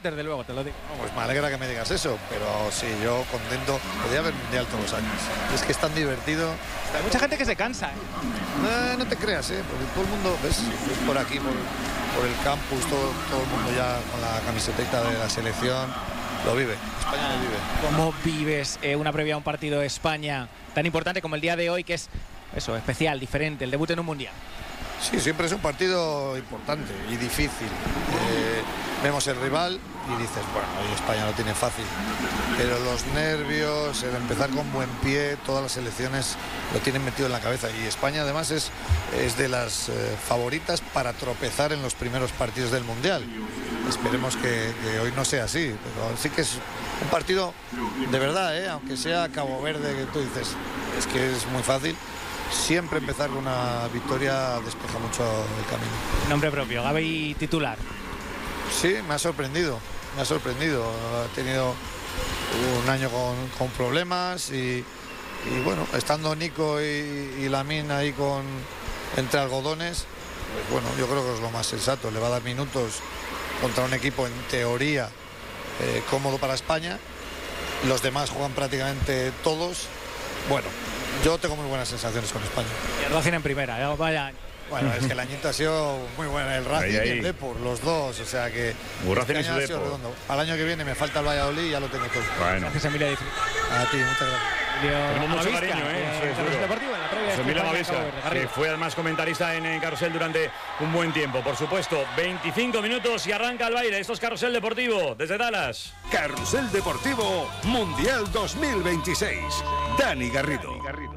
desde luego, te lo digo. Pues me alegra que me digas eso, pero sí, yo contento. Podría haber mundial todos los años. Es que es tan divertido. Hay mucha gente que se cansa, No te creas, porque todo el mundo, ves por aquí, por el campus, todo el mundo ya con la camiseta de la selección lo vive. España lo vive. ¿Cómo vives una previa a un partido de España tan importante como el día de hoy, que es eso, especial, diferente, el debut en un mundial? Sí, siempre es un partido importante y difícil. Vemos el rival y dices, bueno, hoy España lo tiene fácil. Pero los nervios, el empezar con buen pie, todas las selecciones lo tienen metido en la cabeza. Y España además es de las favoritas para tropezar en los primeros partidos del Mundial. Esperemos que hoy no sea así, pero sí que es un partido de verdad, aunque sea Cabo Verde, que tú dices, es que es muy fácil. Siempre empezar con una victoria despeja mucho el camino. Nombre propio, Gavi titular. Sí, me ha sorprendido. Ha tenido un año con problemas y bueno, estando Nico y Lamine ahí entre algodones, pues bueno, yo creo que es lo más sensato. Le va a dar minutos contra un equipo en teoría cómodo para España. Los demás juegan prácticamente todos. Bueno, yo tengo muy buenas sensaciones con España. Y el Racing en primera, vaya. Bueno, es que el añito ha sido muy bueno, el Racing y el Depor, los dos, o sea que Racing este año ha sido redondo. Al año que viene me falta el Valladolid y ya lo tengo todo. Bueno. Gracias, Emilia. A ti, muchas gracias. Tenemos mucho cariño, Emilio Amavisca, que fue además comentarista en Carrusel durante un buen tiempo, por supuesto. 25 minutos y arranca el baile. Esto es Carrusel Deportivo, desde Dallas. Carrusel Deportivo Mundial 2026. Dani Garrido.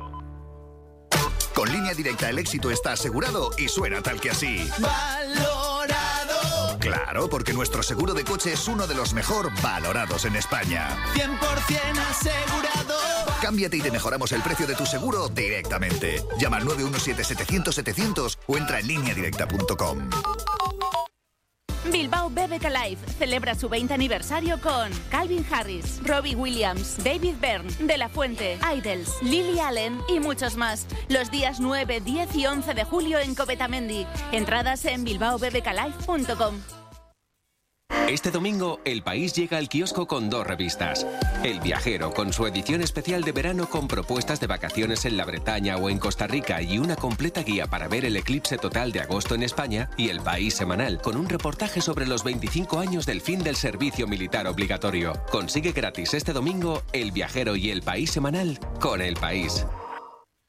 Con Línea Directa el éxito está asegurado y suena tal que así. ¡Valorado! Claro, porque nuestro seguro de coche es uno de los mejor valorados en España. 100% asegurado. Cámbiate y te mejoramos el precio de tu seguro directamente. Llama al 917-700-700 o entra en lineadirecta.com. Bilbao BBK Live celebra su 20 aniversario con Calvin Harris, Robbie Williams, David Byrne, De La Fuente, Idols, Lily Allen y muchos más. Los días 9, 10 y 11 de julio en Copetamendi. Entradas en bilbaobbklive.com. Este domingo, El País llega al kiosco con 2 revistas. El Viajero, con su edición especial de verano con propuestas de vacaciones en la Bretaña o en Costa Rica y una completa guía para ver el eclipse total de agosto en España. Y El País semanal, con un reportaje sobre los 25 años del fin del servicio militar obligatorio. Consigue gratis este domingo El Viajero y El País semanal con El País.